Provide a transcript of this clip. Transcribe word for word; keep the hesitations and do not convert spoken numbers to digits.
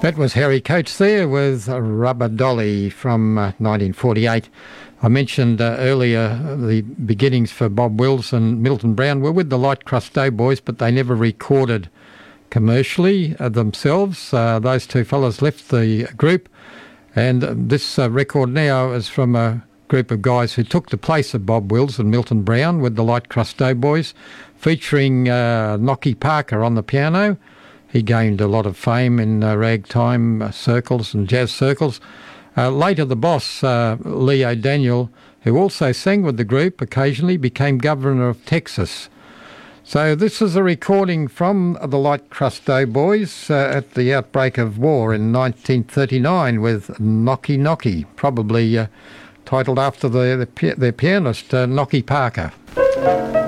That was Harry Coates there with Rubber Dolly from uh, nineteen forty-eight. I mentioned uh, earlier the beginnings for Bob Wills and Milton Brown were with the Light Crust Doughboys, but they never recorded commercially uh, themselves. Uh, those two fellas left the group, and uh, this uh, record now is from a group of guys who took the place of Bob Wills and Milton Brown with the Light Crust Doughboys, featuring uh, Nocky Parker on the piano. He gained a lot of fame in uh, ragtime uh, circles and jazz circles. Uh, later, the boss, uh, Leo Daniel, who also sang with the group occasionally, became governor of Texas. So this is a recording from the Light Crust Doughboys uh, at the outbreak of war in nineteen thirty-nine with Nocky Nocky, probably uh, titled after the, the, their pianist, uh, Nocky Parker.